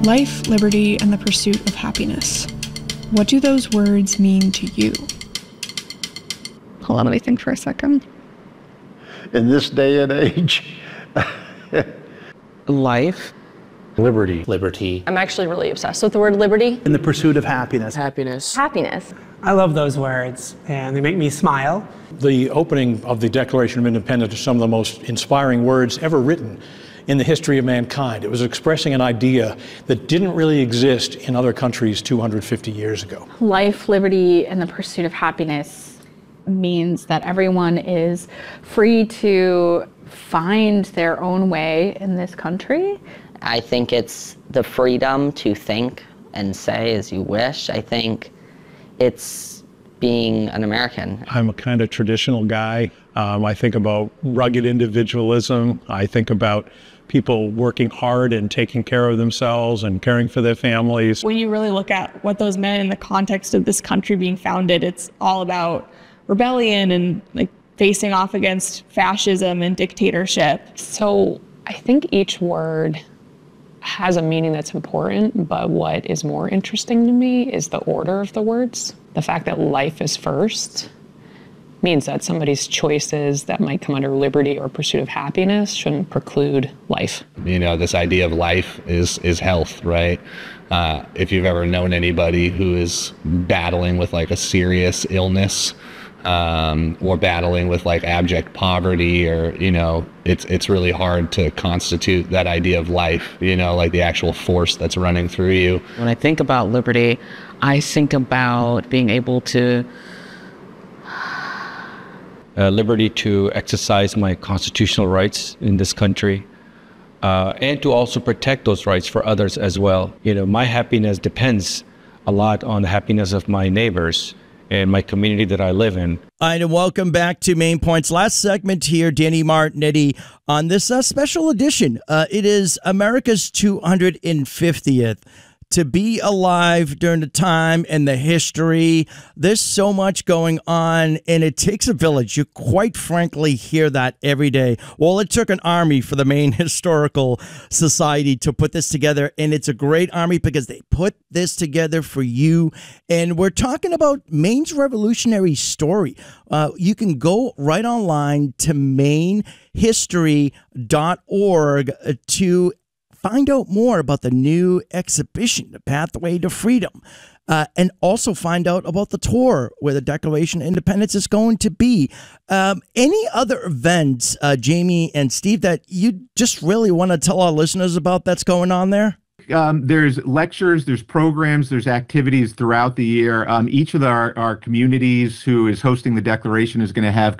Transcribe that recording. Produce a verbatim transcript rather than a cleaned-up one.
Life, liberty, and the pursuit of happiness. What do those words mean to you? Hold on, let me think for a second. In this day and age. Life. Liberty. Liberty. I'm actually really obsessed with the word liberty. In the pursuit of happiness. Happiness. Happiness. I love those words, and they make me smile. The opening of the Declaration of Independence is some of the most inspiring words ever written in the history of mankind. It was expressing an idea that didn't really exist in other countries two hundred fifty years ago. Life, liberty, and the pursuit of happiness means that everyone is free to find their own way in this country. I think it's the freedom to think and say as you wish. I think it's being an American. I'm a kind of traditional guy. Um, I think about rugged individualism. I think about people working hard and taking care of themselves and caring for their families. When you really look at what those meant in the context of this country being founded, it's all about rebellion and like facing off against fascism and dictatorship. So I think each word has a meaning that's important, but what is more interesting to me is the order of the words. The fact that life is first means that somebody's choices that might come under liberty or pursuit of happiness shouldn't preclude life. You know, this idea of life is is health, right? Uh, if you've ever known anybody who is battling with like a serious illness, um, or battling with like abject poverty, or, you know, it's it's really hard to constitute that idea of life, you know, like the actual force that's running through you. When I think about liberty, I think about being able to Uh, liberty to exercise my constitutional rights in this country, uh, and to also protect those rights for others as well. You know, my happiness depends a lot on the happiness of my neighbors and my community that I live in. All right, and welcome back to Main Points. Last segment here, Danny Martinetti on this uh, special edition. Uh, it is America's two hundred fiftieth. To be alive during the time and the history, there's so much going on, and it takes a village. You quite frankly hear that every day. Well, it took an army for the Maine Historical Society to put this together, and it's a great army because they put this together for you. And we're talking about Maine's revolutionary story. Uh, you can go right online to maine history dot org to find out more about the new exhibition, The Pathway to Freedom, uh, and also find out about the tour where the Declaration of Independence is going to be. Um, any other events, uh, Jamie and Steve, that you just really want to tell our listeners about that's going on there? Um, there's lectures, there's programs, there's activities throughout the year. Um, each of our, our communities who is hosting the Declaration is going to have